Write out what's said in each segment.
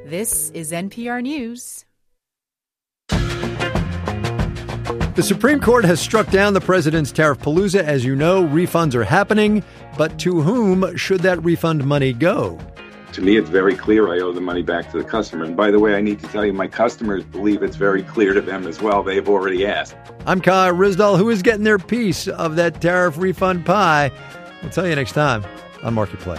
This is NPR News. The Supreme Court has struck down the president's tariff palooza. As you know, refunds are happening, but to whom should that refund money go? To me, it's very clear I owe the money back to the customer. And by the way, I need to tell you, my customers believe it's very clear to them as well. They've already asked. I'm Kyle Rizdal. Who is getting their piece of that tariff refund pie? We'll tell you next time on Marketplace.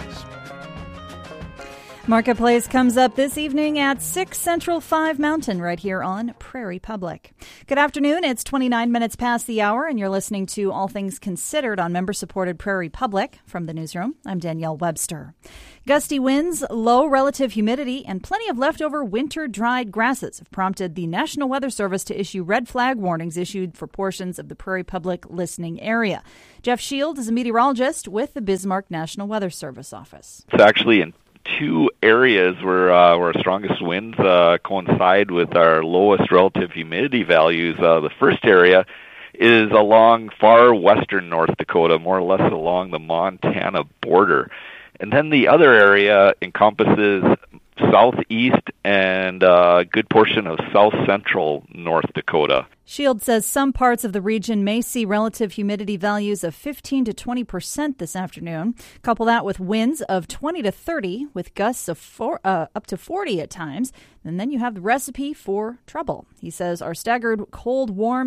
Marketplace comes up this evening at 6 Central 5 Mountain right here on Prairie Public. Good afternoon. It's 29 minutes past the hour, and you're listening to All Things Considered on member-supported Prairie Public. From the newsroom, I'm Danielle Webster. Gusty winds, low relative humidity, and plenty of leftover winter-dried grasses have prompted the National Weather Service to issue red flag warnings issued for portions of the Prairie Public listening area. Jeff Shield is a meteorologist with the Bismarck National Weather Service office. It's actually in two areas where our strongest winds coincide with our lowest relative humidity values. The first area is along far western North Dakota, more or less along the Montana border. And then the other area encompasses southeast and a good portion of south central North Dakota. Shield says some parts of the region may see relative humidity values of 15 to 20% this afternoon. Couple that with winds of 20 to 30 with gusts of up to 40 at times. And then you have the recipe for trouble. He says our staggered cold, warm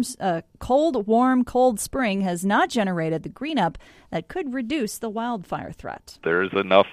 spring has not generated the green up that could reduce the wildfire threat. There's enough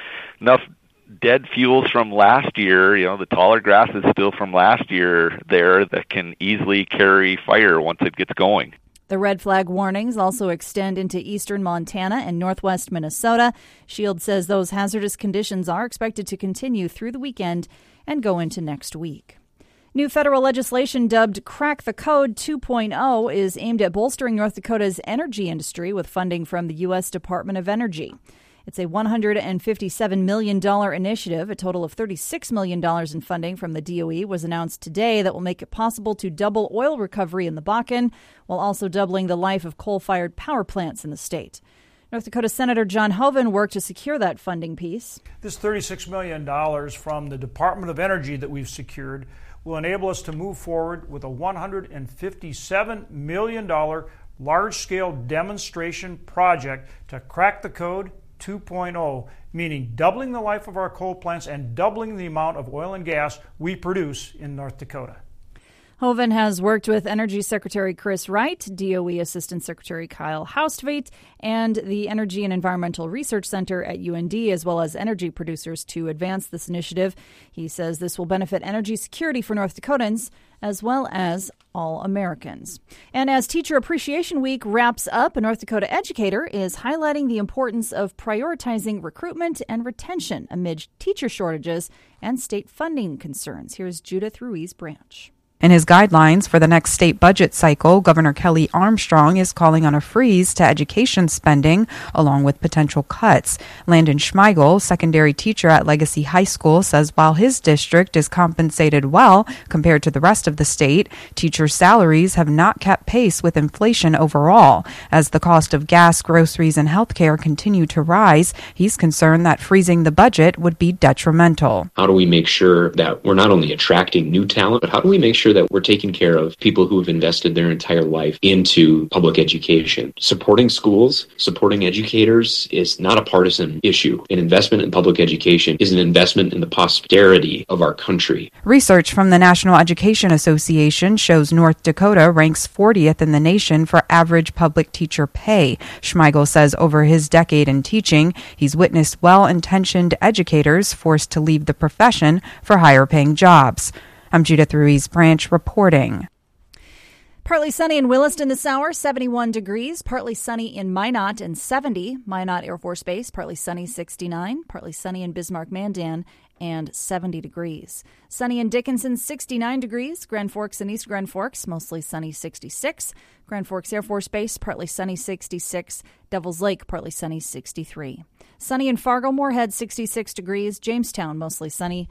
dead fuels from last year, the taller grass is still from last year there that can easily carry fire once it gets going. The red flag warnings also extend into eastern Montana and northwest Minnesota. Shield says those hazardous conditions are expected to continue through the weekend and go into next week. New federal legislation dubbed Crack the Code 2.0 is aimed at bolstering North Dakota's energy industry with funding from the U.S. Department of Energy. It's a $157 million initiative. A total of $36 million in funding from the DOE was announced today that will make it possible to double oil recovery in the Bakken while also doubling the life of coal-fired power plants in the state. North Dakota Senator John Hoeven worked to secure that funding piece. This $36 million from the Department of Energy that we've secured will enable us to move forward with a $157 million large-scale demonstration project to crack the code 2.0, meaning doubling the life of our coal plants and doubling the amount of oil and gas we produce in North Dakota. Hoeven has worked with Energy Secretary Chris Wright, DOE Assistant Secretary Kyle Haustveit, and the Energy and Environmental Research Center at UND, as well as energy producers to advance this initiative. He says this will benefit energy security for North Dakotans as well as all Americans. And as Teacher Appreciation Week wraps up, a North Dakota educator is highlighting the importance of prioritizing recruitment and retention amid teacher shortages and state funding concerns. Here's Judith Ruiz Branch. In his guidelines for the next state budget cycle, Governor Kelly Armstrong is calling on a freeze to education spending, along with potential cuts. Landon Schmeigel, secondary teacher at Legacy High School, says while his district is compensated well compared to the rest of the state, teachers' salaries have not kept pace with inflation overall. As the cost of gas, groceries, and healthcare continue to rise, he's concerned that freezing the budget would be detrimental. How do we make sure that we're not only attracting new talent, but how do we make sure that we're taking care of people who have invested their entire life into public education? Supporting schools, supporting educators is not a partisan issue. An investment in public education is an investment in the posterity of our country. Research from the National Education Association shows North Dakota ranks 40th in the nation for average public teacher pay. Schmeigel says over his decade in teaching, he's witnessed well-intentioned educators forced to leave the profession for higher-paying jobs. I'm Judith Ruiz Branch reporting. Partly sunny in Williston this hour, 71 degrees. Partly sunny in Minot and 70. Minot Air Force Base, partly sunny, 69. Partly sunny in Bismarck-Mandan and 70 degrees. Sunny in Dickinson, 69 degrees. Grand Forks and East Grand Forks, mostly sunny, 66. Grand Forks Air Force Base, partly sunny, 66. Devil's Lake, partly sunny, 63. Sunny in Fargo-Moorhead, 66 degrees. Jamestown, mostly sunny,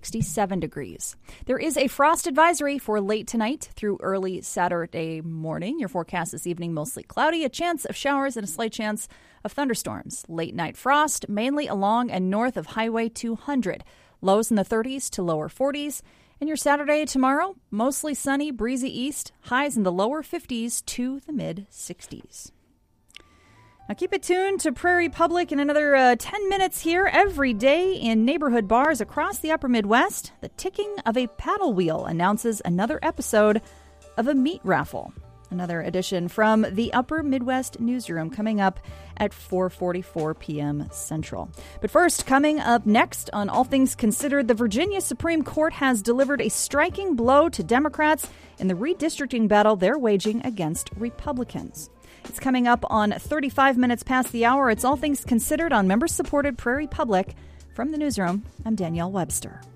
67 degrees. There is a frost advisory for late tonight through early Saturday morning. Your forecast this evening, mostly cloudy, a chance of showers and a slight chance of thunderstorms. Late night frost, mainly along and north of Highway 200. Lows in the 30s to lower 40s. And your Saturday tomorrow, mostly sunny, breezy east. Highs in the lower 50s to the mid 60s. Now keep it tuned to Prairie Public in another 10 minutes here every day in neighborhood bars across the upper Midwest. The ticking of a paddle wheel announces another episode of a meat raffle. Another edition from the Upper Midwest Newsroom coming up at 4:44 p.m. Central. But first, coming up next on All Things Considered, the Virginia Supreme Court has delivered a striking blow to Democrats in the redistricting battle they're waging against Republicans. It's coming up on 35 minutes past the hour. It's All Things Considered on member-supported Prairie Public. From the newsroom, I'm Danielle Webster.